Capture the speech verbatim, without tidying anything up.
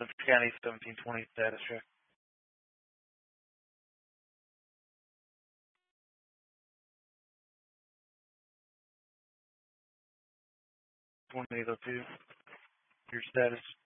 Memphis County seventeen twenty status check. twenty-eight oh two. Your status.